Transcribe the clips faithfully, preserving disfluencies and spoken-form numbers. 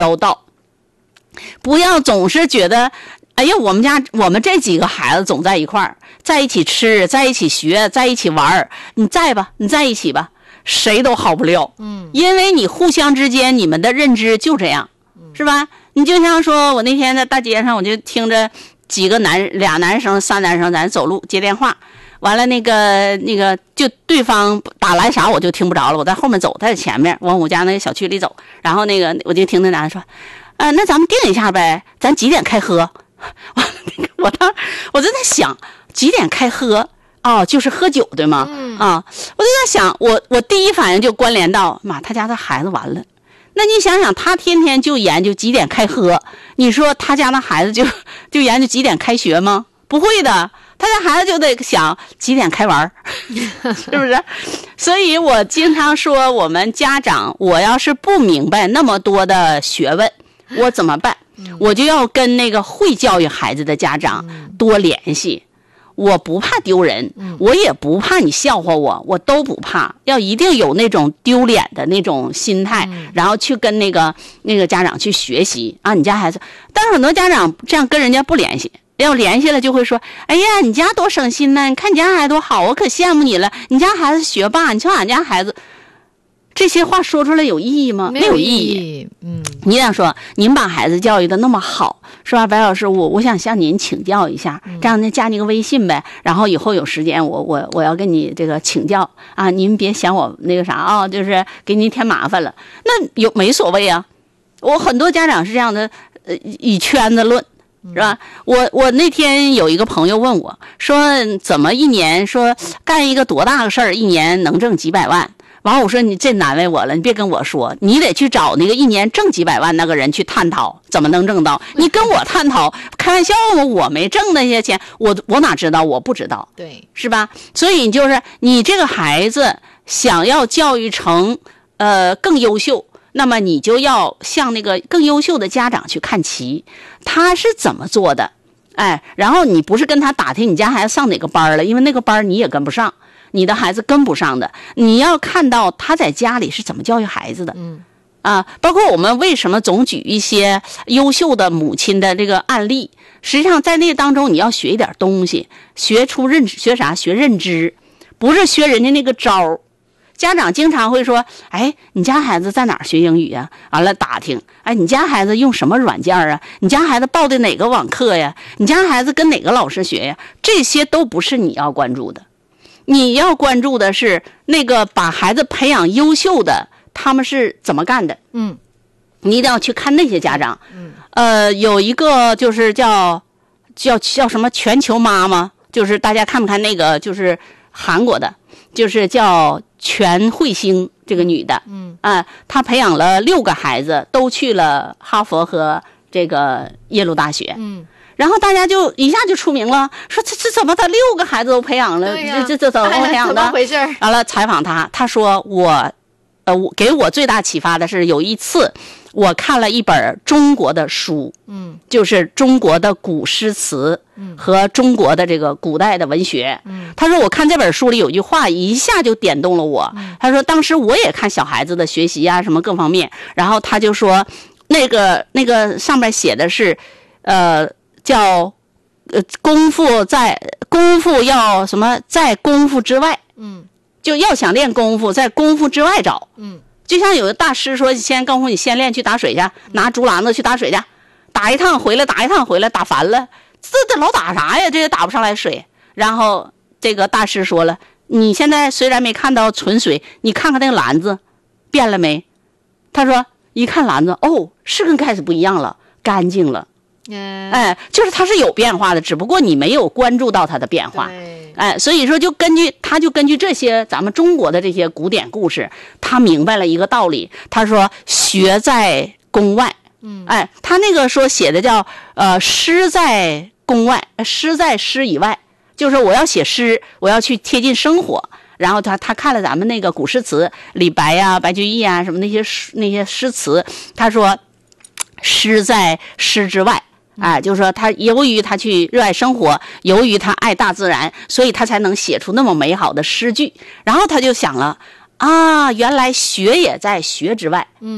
周到，不要总是觉得哎呀，我们家我们这几个孩子总在一块儿，在一起吃，在一起学，在一起玩，你在吧，你在一起吧，谁都好不了。 嗯， 因为你互相之间你们的认知就这样，是吧？你就像说我那天在大街上，我就听着几个男俩男生三男生咱走路接电话，完了那个那个就对方打来啥我就听不着了，我在后面走，他在前面往我家那个小区里走，然后那个我就听那男的说，呃，那咱们定一下呗，咱几点开喝？我当我就在想几点开喝哦，就是喝酒对吗？ 嗯啊，我就在想，我我第一反应就关联到，妈，他家的孩子完了。那你想想，他天天就研究几点开喝，你说他家的孩子就就研究几点开学吗？不会的，他家孩子就得想几点开玩是不是？所以我经常说，我们家长，我要是不明白那么多的学问，我怎么办？我就要跟那个会教育孩子的家长多联系。我不怕丢人，我也不怕你笑话我，我都不怕。要一定有那种丢脸的那种心态，然后去跟那个那个家长去学习啊。你家孩子，但是很多家长这样跟人家不联系，要联系了就会说：“哎呀，你家多省心呢！你看你家孩子多好，我可羡慕你了。你家孩子学霸，你瞧俺家孩子。”这些话说出来有意义吗？ 没有意义。 嗯， 你想说，您把孩子教育的那么好，是吧？白老师，我我想向您请教一下，这样呢加你个微信呗，然后以后有时间我我我要跟你这个请教啊，您别嫌我那个啥啊，就是给您添麻烦了。那有没所谓啊？我很多家长是这样的，呃，以圈子论。是吧？我我那天有一个朋友问我说，怎么一年说干一个多大个事儿，一年能挣几百万？完了我说你这难为我了，你别跟我说，你得去找那个一年挣几百万那个人去探讨怎么能挣到。你跟我探讨，开玩笑吗？我没挣那些钱，我我哪知道？我不知道， 对， 是吧？所以你就是你这个孩子想要教育成呃更优秀。那么你就要向那个更优秀的家长去看齐，他是怎么做的，哎，然后你不是跟他打听你家孩子上哪个班了，因为那个班你也跟不上，你的孩子跟不上的，你要看到他在家里是怎么教育孩子的， 嗯， 啊，包括我们为什么总举一些优秀的母亲的这个案例，实际上在那当中你要学一点东西，学出认学啥？学认知，不是学人家那个招。家长经常会说，哎，你家孩子在哪儿学英语啊？完了打听，哎，你家孩子用什么软件啊？你家孩子报的哪个网课呀？你家孩子跟哪个老师学呀？这些都不是你要关注的，你要关注的是那个把孩子培养优秀的，他们是怎么干的？ 嗯， 你一定要去看那些家长。嗯，呃，有一个就是叫叫叫什么全球妈妈，就是大家看不看那个？就是韩国的，就是叫全慧星这个女的， 嗯啊，她培养了六个孩子，都去了哈佛和这个耶鲁大学， 嗯， 然后大家就一下就出名了，说这这怎么他六个孩子都培养了， 对这这这怎么培养的？ 怎么回事？ 完了采访他，他说我，呃，我给我最大启发的是有一次我看了一本中国的书， 嗯， 就是中国的古诗词和中国的这个古代的文学。嗯，他说我看这本书里有句话一下就点动了我。嗯，他说当时我也看小孩子的学习啊什么各方面，然后他就说那个那个上面写的是，呃，叫呃功夫在功夫要什么在功夫之外。 嗯， 就要想练功夫，在功夫之外找。 嗯。 就像有的大师说，先功夫你先练去打水去，拿竹篮子去打水去，打一趟回来，打一趟回来，打烦了，这这老打啥呀？这也打不上来水。然后这个大师说了，你现在虽然没看到纯水，你看看那个篮子变了没？他说一看篮子，哦，是跟开始不一样了，干净了。 嗯， 哎，就是它是有变化的，只不过你没有关注到它的变化。哎，所以说就根据他就根据这些咱们中国的这些古典故事，他明白了一个道理。他说学在宫外，嗯，哎，他那个说写的叫呃诗在宫外，诗在诗以外，就是我要写诗，我要去贴近生活。然后他他看了咱们那个古诗词，李白呀、白居易啊什么那些诗那些诗词，他说诗在诗之外。哎，就是说他由于他去热爱生活，由于他爱大自然，所以他才能写出那么美好的诗句。然后他就想了啊，原来学也在学之外。 嗯，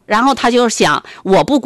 然后他就想，我不管。